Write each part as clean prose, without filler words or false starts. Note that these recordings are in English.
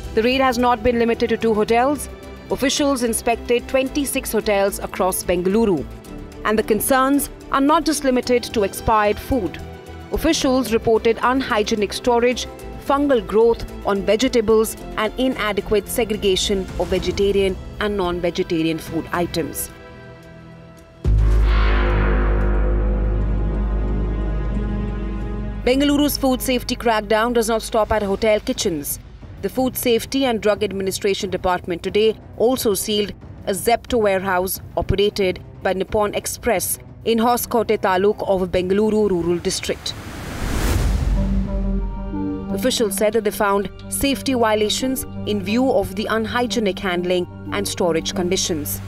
The raid has not been limited to 2 hotels. Officials inspected 26 hotels across Bengaluru. And the concerns are not just limited to expired food. Officials reported unhygienic storage, fungal growth on vegetables and inadequate segregation of vegetarian and non-vegetarian food items. Bengaluru's food safety crackdown does not stop at hotel kitchens. The Food Safety and Drug Administration Department today also sealed a Zepto warehouse operated by Nippon Express in Hoskote Taluk of Bengaluru Rural District. Officials said that they found safety violations in view of the unhygienic handling and storage conditions.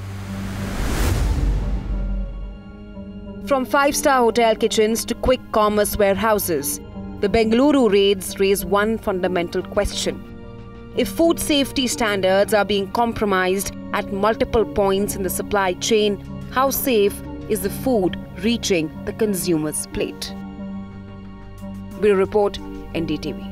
From 5-star hotel kitchens to quick commerce warehouses, the Bengaluru raids raise one fundamental question. If food safety standards are being compromised at multiple points in the supply chain, how safe is the food reaching the consumer's plate? Bureau Report, NDTV.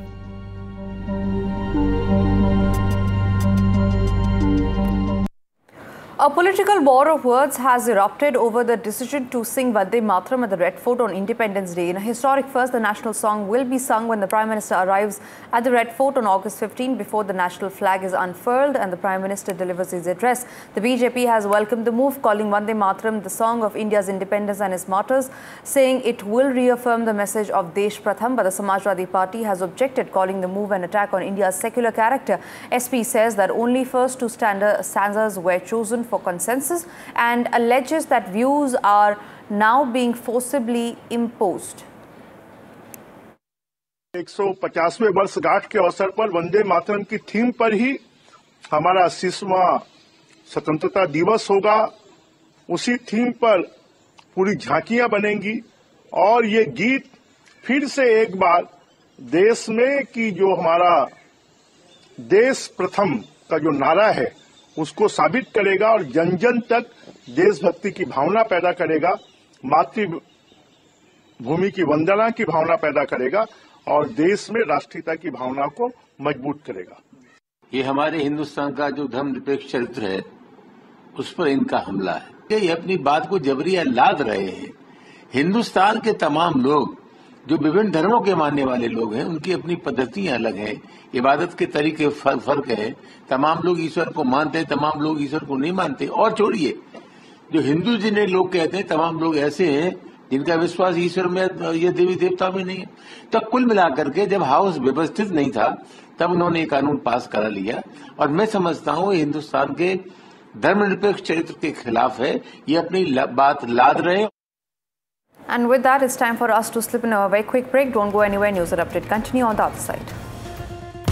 A political war of words has erupted over the decision to sing Vande Mataram at the Red Fort on Independence Day. In a historic first, the national song will be sung when the Prime Minister arrives at the Red Fort on August 15 before the national flag is unfurled and the Prime Minister delivers his address. The BJP has welcomed the move, calling Vande Mataram the song of India's independence and its martyrs, saying it will reaffirm the message of Desh Pratham. But the Samajwadi Party has objected, calling the move an attack on India's secular character. SP says that only first 2 stanzas were chosen for consensus and alleges that views are now being forcibly imposed. 150वें वर्षगांठ के अवसर पर वंदे मातरम की theme पर ही हमारा 80वां स्वतंत्रता दिवस होगा। उसी थीम पर पूरी झांकियां बनेंगी और ये गीत फिर से एक बार देश में कि जो हमारा देश प्रथम का जो नारा है उसको साबित करेगा और जन जन तक देशभक्ति की भावना पैदा करेगा, मातृभूमि की वंदना की भावना पैदा करेगा और देश में राष्ट्रीयता की भावना को मजबूत करेगा। ये हमारे हिंदुस्तान का जो धर्मनिरपेक्ष चरित्र है उस पर इनका हमला है। ये अपनी बात को जबरिया लाद रहे हैं। हिंदुस्तान के तमाम लोग जो विभिन्न धर्मों के मानने वाले लोग हैं उनकी अपनी पद्धतियां अलग हैं, इबादत के तरीके फर्क है। तमाम लोग ईश्वर को मानते हैं, तमाम लोग ईश्वर को नहीं मानते। और छोड़िए, जो हिंदू जिन्हें लोग कहते हैं तमाम लोग ऐसे हैं जिनका विश्वास ईश्वर में या देवी देवता में नहीं है। तो कुल मिलाकर के जब हाउस व्यवस्थित नहीं था तब उन्होंने एक कानून पास करा लिया और मैं समझता हूँ हिंदुस्तान के धर्मनिरपेक्ष चरित्र के खिलाफ है। ये अपनी बात लाद रहे हैं। And with that, it's time for us to slip in a very quick break. Don't go anywhere. News and update continue on the other side.